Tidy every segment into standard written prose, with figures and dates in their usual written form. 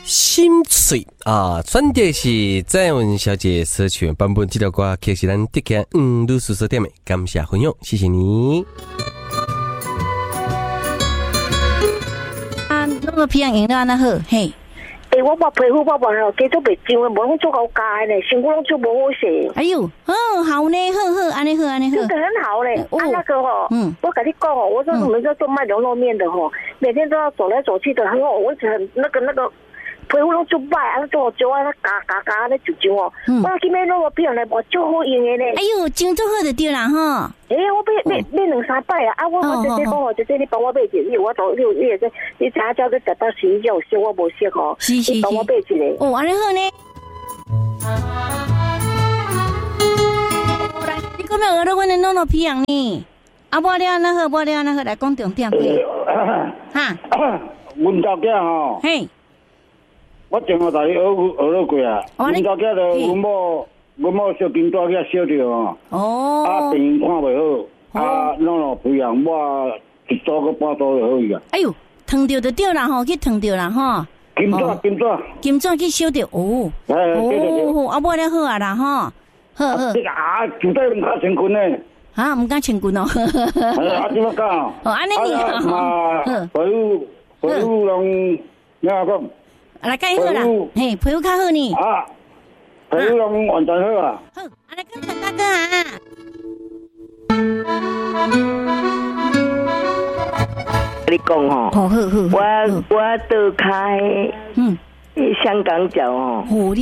心碎啊，选的是蔡文小姐所选版本这条歌，其实咱得看女宿舍店的，感谢分享，谢谢你。 啊，弄个皮样用了安那好，嘿。 我把皮肤我完了，继续袂上，无拢做够加呢，身躯拢做无好势。 哎呦，好呢，好，安尼好，安尼好， 做得很好嘞。那个我跟你讲我说我们在做卖牛肉面的每天都要走来走去的，很好，我一直很那个皮肤拢做歹，做就那嘎那就就我去买那个皮来无就好用的嘞。 哎呦，真做好就对啦哈。 我买2-3摆啊！我姐姐讲姐姐你帮我买一个，我都你也是你查叫你等到11叫有我无熟你帮我买一个。 安尼好呢。你讲要学到阮的弄皮样呢？无了那好，来讲重点哈。 阮家囝嘿。 我前后带你学了过啊。阮家囝就阮某小金大囝烧着病看袂好，弄培养我一周个半周就好去啊。 哎呦，烫着就对啦去烫着啦金纸去烧着无了好啊啦好。 就在唔敢穿裙呢。 唔敢穿裙哦。 怎么讲？ 安尼你皮肤拢哪讲？ 来介好啦，嘿，皮肤较好呢。 皮肤拢完全好啊。 好，来看陈大哥啊。 你讲我倒开香港脚我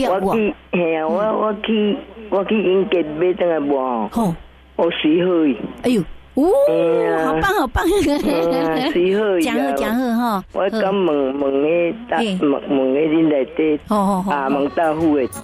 去英杰买这个无我水好哎呦好棒水好讲好哈我刚问恁内底问大夫的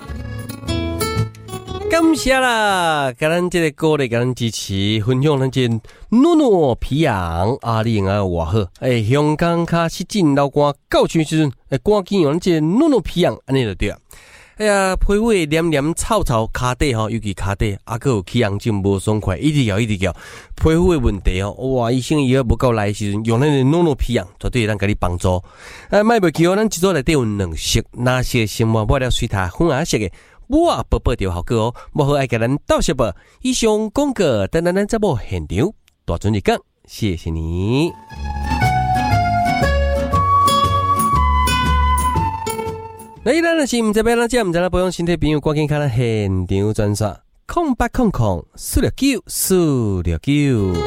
感谢啦，给咱这个歌来给咱支持，分享咱这努皮痒你用啊偌好，香港卡失禁流汗到处时阵，赶紧用咱这努皮痒，安尼就对啊。哎呀，皮肤会黏黏臭臭，骹底尤其骹底，还有起红疹无爽快，一直咬，皮肤的问题哇，医生以后无够来的时阵，用咱的努皮痒，绝对会咱给你帮助。卖袂记咱一组内底有2色，哪些生活买了水塔粉红色的。我报着效果无好爱给咱到小报。以上广告，等咱节目现场大准时间，谢谢你。来，咱若是唔知要哪只，唔知啦，保养身体朋友，赶紧看咱现场专线0800-469-469。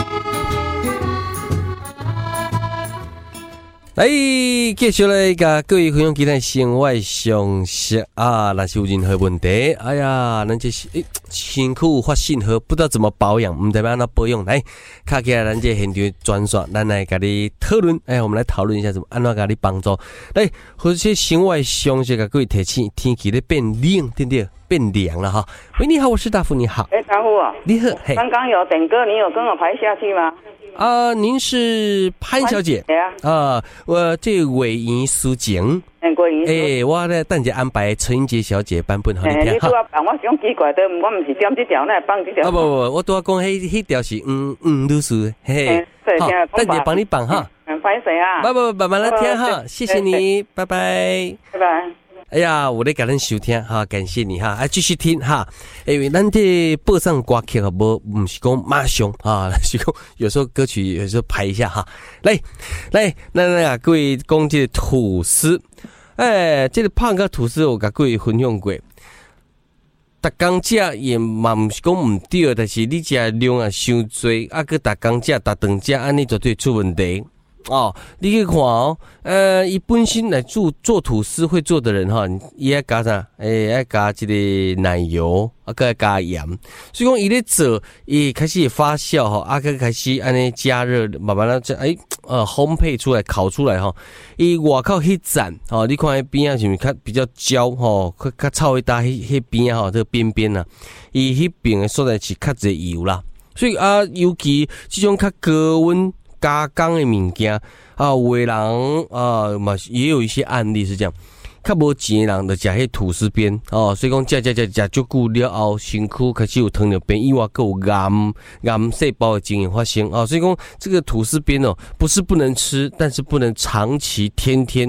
来，继续来甲各位分享其他生活常识若是有任何问题，哎呀，咱这是身躯发信号，不知道怎么保养，唔知要安怎保养，来，卡起来咱这现场专线，咱来甲你讨论，我们来讨论一下怎么安怎甲你帮助。来，或者生活常识甲各位提醒，天气咧变冷，对不对？变凉了哈。喂，你好，我是大夫，你好。 大夫你好。 刚刚有点歌，你有跟我排下去吗？ 您是潘小姐？ 对啊。 我这委员抒情。我咧等下安排陈英杰小姐版本给你听。 你拄啊帮我想奇怪的，我唔是点这条，那放这条。 不，我拄啊讲迄条是律师，嘿。好，等下帮你放哈。 拍谁啊？ 不，慢慢来听哈，谢谢你，拜拜。 拜拜。 哎呀，我咧甲咱收听哈，感谢你哈，继续听哈，因为咱这播上歌曲不是讲马上是讲有时候歌曲有时候排一下哈，来，那各位讲这个吐司，这个胖个吐司我甲各位分享过，逐工食也嘛不是讲唔对，但是你食量啊伤多，佮逐工食逐顿食，安尼绝对出问题。你去看伊本身来做吐司会做的人伊要加啥？要加这个奶油，佮要加盐。所以讲伊咧做，伊开始发酵佮开始安尼加热，慢慢烘焙出来，烤出来伊外口迄层你看迄边啊是不是比较焦较臭一搭迄边这个边边伊迄边的所在是较侪油啦。所以尤其这种较高温加工的物件有的人嘛也有一些案例是这样，较无钱的人就食迄吐司边所以讲食足久了后，身躯开始有糖尿病，以外还有癌细胞的情形发生所以讲这个吐司边不是不能吃，但是不能长期天天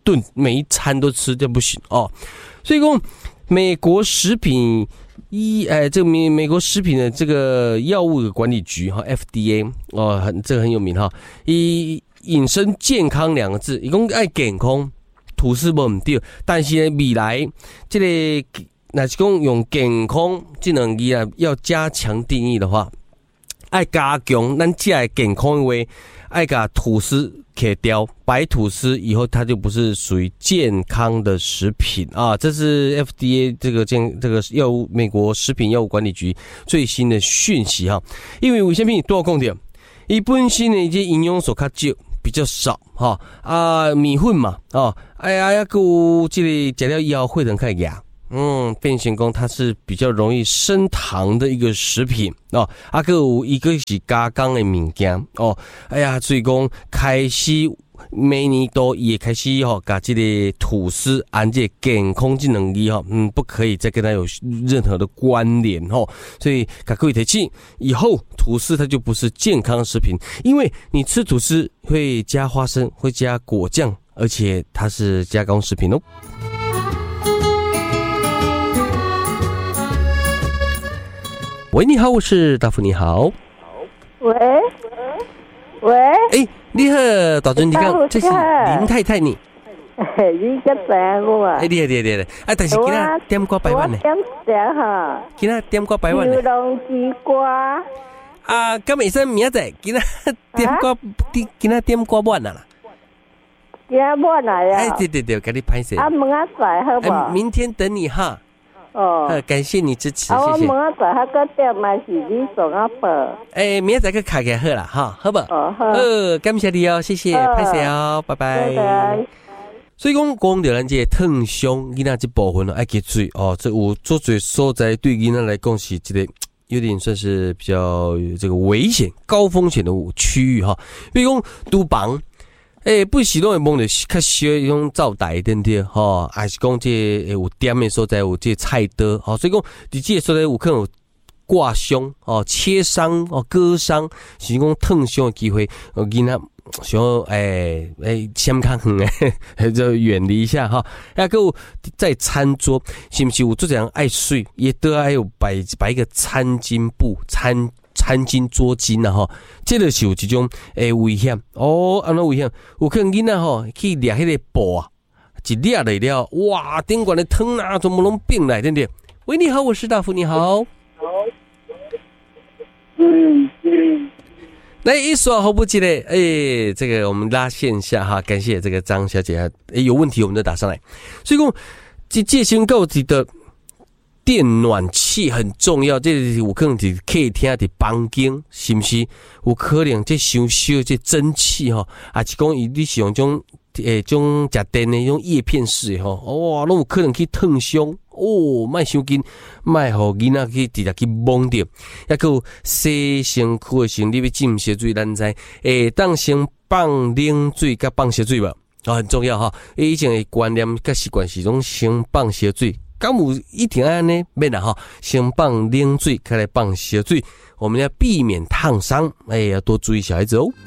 顿每一餐都吃，这不行哦。所以说，美国食品这个美国食品的这个药物管理局哈 FDA 哦，这个很有名哈。引申健康2个字，伊讲爱健康，吐司无唔对，但是呢未来这个若是讲用健康这2字啊，要加强定义的话，爱加强咱食的健康的话，爱把吐司切掉，白吐司以后它就不是属于健康的食品啊。这是 FDA 这个药物美国食品药物管理局最新的讯息哈。因为为什么多少讲点？伊本身的一些营养素较少。比较少哈米粉嘛还有这个食了以后会很较牙，变成讲它是比较容易升糖的一个食品哦，还有一个是加工的物件哦，所以讲开始每年都也开始把这个吐司按这健康这2字不可以再跟它有任何的关联所以给各位提醒，以后吐司它就不是健康食品，因为你吃吐司会加花生，会加果酱，而且它是加工食品哦。喂，你好，我是大福，你好。喂，你好，大尊，你讲这是林太太你。 你个知我啊？ 对，但是今仔点歌百万呢？ 点啥哈？ 今仔点歌百万呢？ 牛龙鸡瓜。 咁未使明仔今仔点歌，今仔点歌满啦。 今仔满来呀？ 对，给你拍摄。 明仔载好不好？ 明天等你哈。感谢你支持，谢谢。 我明仔载还个点嘛是你送我报。 明仔载去开好啦，哈，好不？ 好。 感谢你哦，谢谢，拍摄哦，拜拜。所以讲到咱这烫伤囡仔这部分爱记水哦，这有做侪所在对囡仔来讲是这个有点算是比较这个危险、高风险的区域哈。比如讲厨房。不是拢会摸着较小迄种灶台对不对？还是讲这有点的所在有这菜刀所以讲伫这个所在有可能有刮伤切伤割伤，是讲烫伤的机会，囡仔想先较远诶，就远离一下哈。还有在餐桌，是不是有做这样爱水，也都要有摆一个餐巾布餐巾桌巾啊这个是有一种危险安怎危险？有可能囡仔去掠迄个布一掠来了，哇，顶管的汤啊，全部拢变来，对不对？喂，你好，我是大福，你好。来一说好不记得，这个我们拉线下哈，感谢这个张小姐有问题我们就打上来。所以讲这先告知的。电暖器很重要，这有可能是客厅的房间，是不是？有可能这伤小这蒸汽是讲你使用种食电的种叶片式的哇，拢有可能去烫伤莫伤紧，莫互囡仔去直接去摸着。还有洗身躯的时候，你要浸热水，咱知当先放冷水甲放热水无很重要以前的观念甲习惯是种先放热水。敢有一定安呢？免啦先放冷水，再来放热水，我们要避免烫伤。要多注意小孩子哦。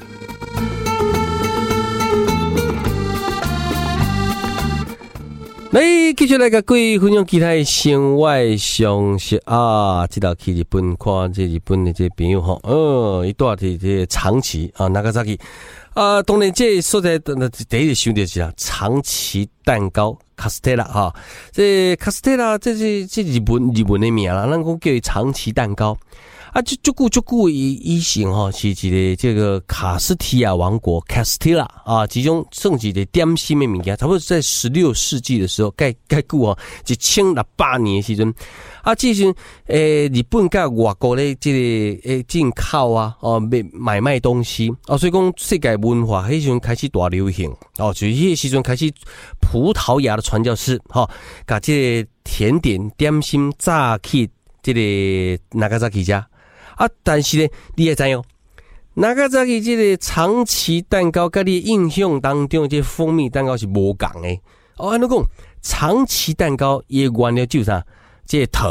来，继续来甲各位分享其他的生活常识这道去日本看这日本的这朋友伊住伫这长崎Nagasaki当然这所在第一个想到是长崎蛋糕。卡斯特拉这卡斯特拉这日本的名啦，咱讲叫长崎蛋糕足久以前是一个这个卡斯提亚王国 Castilla 其中算是一个点心的物件，差不多在16世纪的时候，介久1600年的时阵这时日本甲外国的这个进口买卖东西所以讲世界文化迄时阵开始大流行就是迄时阵开始葡萄牙的传教士把这个甜点点心炸去这个Nagasaki家但是呢，你也知道Nagasaki这个长崎蛋糕跟你的印象当中这蜂蜜蛋糕是无同的按怎讲长崎蛋糕也原料就是啥这个糖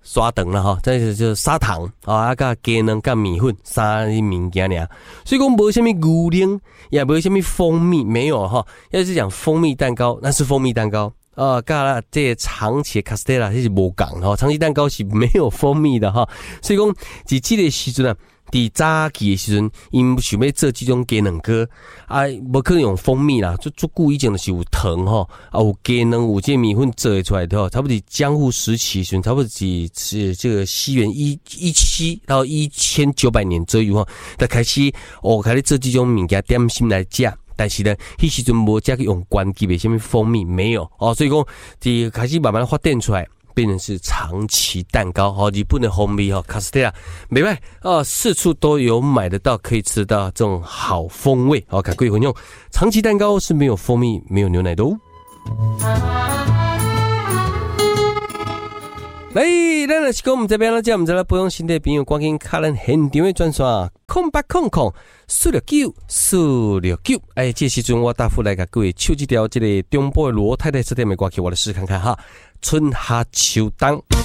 砂糖啦哈，这就是砂糖啊，甲鸡卵甲米粉三物件尔，所以讲无什么牛奶，也无什么蜂蜜，没有哈。要是讲蜂蜜蛋糕，那是蜂蜜蛋糕。甲这长期的卡斯特拉这是无共哈，长期蛋糕是没有蜂蜜的哈，所以讲在这个时阵啊，伫早期的时阵，因想要做这种鸡卵糕啊，无可能用蜂蜜啦，就故意种的是有糖哈，有鸡卵有这米粉做出来的哈，差不多江户时期时，差不多是这个西元1700到1900年左右哈，就开始开始做这种物件点心来食。但是呢，迄时阵无再去用关机的什么蜂蜜没有所以讲就开始慢慢发展出来，变成是长崎蛋糕日本的风味卡斯特拉，没办四处都有买得到，可以吃到这种好风味赶快混用。长崎蛋糕是没有蜂蜜、没有牛奶的哦。来，咱若是讲我们这边我们再来培养新的朋友，赶紧卡咱现场的专线0800-469-469。这时阵我答复来给各位唱一条这个中部的罗太太吃点的歌曲，我来试看看哈。春夏秋冬。